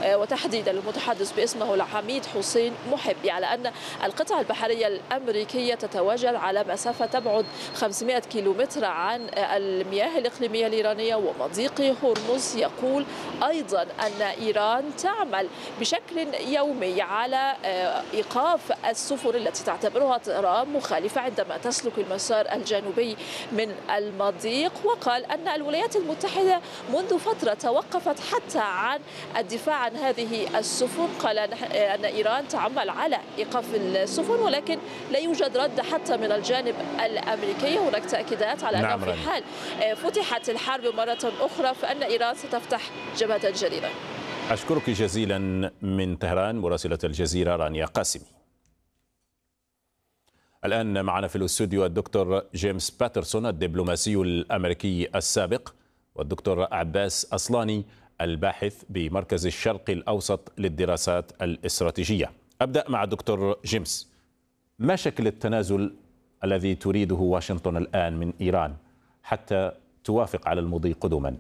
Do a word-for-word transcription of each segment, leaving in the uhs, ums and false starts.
وتحديدا المتحدث باسمه العميد حسين محبي على أن القطع البحرية الأمريكية تتواجد على مسافة تبعد خمسمائة كيلومتر عن المياه الإقليمية الإيرانية ومضيق هرمز. يقول أيضا أن إيران تعمل بشكل يومي على إيقاف السفن التي تعتبرها طهران مخالفة عندما تسلك المسار الجنوبي من المضيق. وقال أن الولايات المتحدة منذ فترة توقفت حتى عن الدفاع عن هذه السفن. قال أن إيران تعمل على إيقاف السفن ولكن لا يوجد رد حتى من الجانب الأمريكي. هناك تأكيدات على أنه في حال فتحت الحرب مرة أخرى فأن إيران ستفتح جبهة جديدة. أشكرك جزيلا من طهران مراسلة الجزيرة رانيا قاسمي. الآن معنا في الاستوديو الدكتور جيمس باترسون الدبلوماسي الأمريكي السابق والدكتور عباس أصلاني الباحث بمركز الشرق الأوسط للدراسات الاستراتيجية. أبدأ مع الدكتور جيمس. ما شكل التنازل الذي تريده واشنطن الآن من إيران حتى توافق على المضي قدما؟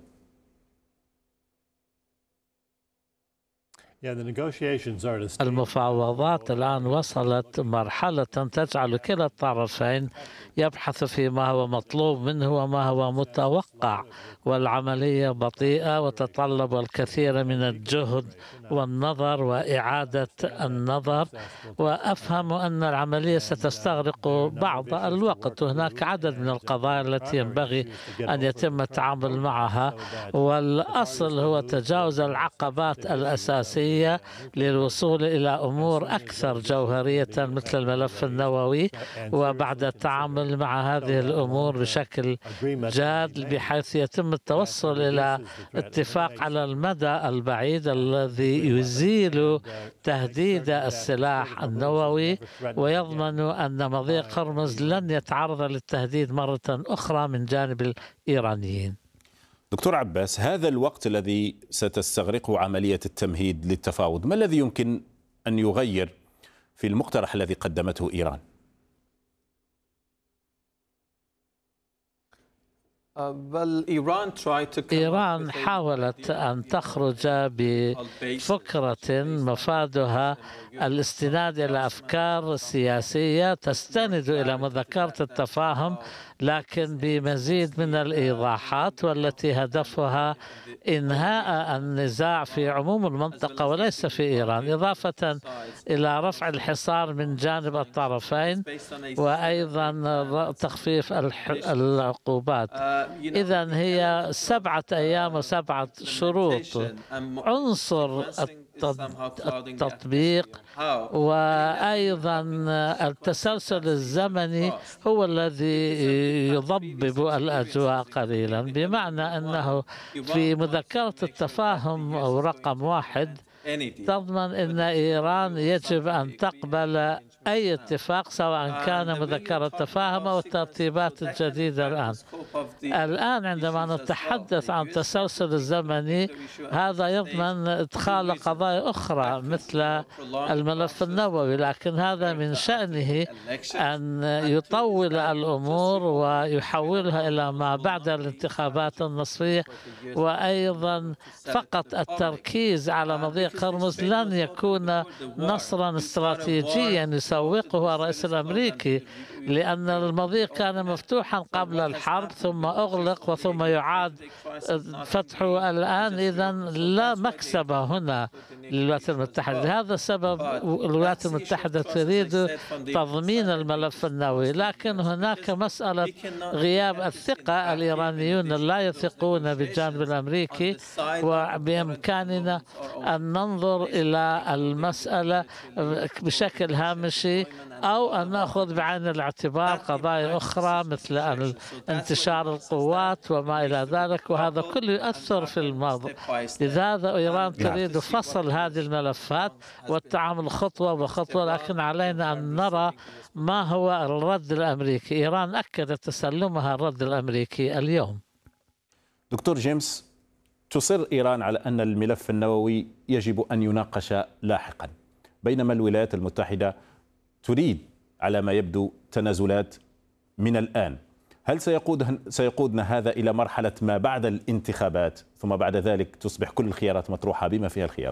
المفاوضات الآن وصلت مرحلة تجعل كلا الطرفين يبحث في ما هو مطلوب منه وما هو متوقع، والعملية بطيئة وتتطلب الكثير من الجهد والنظر وإعادة النظر، وأفهم أن العملية ستستغرق بعض الوقت. هناك عدد من القضايا التي ينبغي أن يتم التعامل معها، والأصل هو تجاوز العقبات الأساسية للوصول إلى أمور أكثر جوهرية مثل الملف النووي، وبعد التعامل مع هذه الأمور بشكل جاد بحيث يتم التوصل إلى اتفاق على المدى البعيد الذي يزيل تهديد السلاح النووي ويضمن أن مضيق هرمز لن يتعرض للتهديد مرة أخرى من جانب الإيرانيين. دكتور عباس، هذا الوقت الذي ستستغرقه عملية التمهيد للتفاوض ما الذي يمكن أن يغير في المقترح الذي قدمته إيران؟ إيران حاولت أن تخرج بفكرة مفادها الاستناد إلى أفكار سياسية تستند إلى مذكرة التفاهم لكن بمزيد من الإيضاحات، والتي هدفها إنهاء النزاع في عموم المنطقة وليس في إيران، إضافة إلى رفع الحصار من جانب الطرفين وأيضا تخفيف العقوبات. إذا هي سبعة أيام وسبعة شروط. عنصر التطبيق وأيضا التسلسل الزمني هو الذي يضبب الأجواء قليلا، بمعنى أنه في مذكرة التفاهم أو رقم واحد تضمن أن إيران يجب أن تقبل أي اتفاق سواء كان مذكرة تفاهم أو الترتيبات الجديدة. الآن الآن عندما نتحدث عن التسلسل الزمني هذا يضمن إدخال قضايا أخرى مثل الملف النووي، لكن هذا من شأنه أن يطول الأمور ويحولها إلى ما بعد الانتخابات النصفية. وأيضا فقط التركيز على مضيق هرمز لن يكون نصرا استراتيجيا يسوقه الرئيس الأمريكي، لأن المضيق كان مفتوحا قبل الحرب ثم أغلق وثم يعاد فتحه الآن. إذا لا مكسب هنا للولايات المتحدة. هذا سبب الولايات المتحدة تريد تضمين الملف النووي، لكن هناك مسألة غياب الثقة. الإيرانيون لا يثقون بالجانب الأمريكي، وبإمكاننا أن ننظر إلى المسألة بشكل هامشي أو أن نأخذ بعين الاعتبار قضايا أخرى مثل انتشار القوات وما إلى ذلك، وهذا كله يؤثر في الماضي. لذلك إيران تريد فصل هذه الملفات والتعامل خطوة بخطوة، لكن علينا أن نرى ما هو الرد الأمريكي. إيران أكدت تسلمها الرد الأمريكي اليوم. دكتور جيمس، تصر إيران على أن الملف النووي يجب أن يناقش لاحقا، بينما الولايات المتحدة تريد على ما يبدو تنازلات من الآن. هل سيقود سيقودنا هذا إلى مرحلة ما بعد الانتخابات ثم بعد ذلك تصبح كل الخيارات مطروحة بما فيها الخيار